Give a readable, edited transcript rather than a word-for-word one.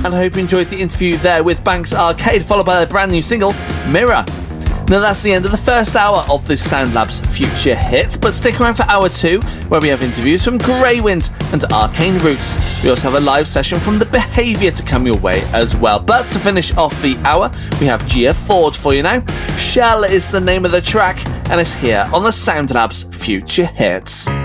and I hope you enjoyed the interview there with Banks Arcade, followed by their brand new single, Mirror. Now that's the end of the first hour of this Sound Labs Future Hits, but stick around for hour 2, where we have interviews from Greywind and Arcane Roots. We also have a live session from The Behaviour to come your way as well. But to finish off the hour, we have Gia Ford for you now. Shell is the name of the track, and it's here on the Sound Labs Future Hits.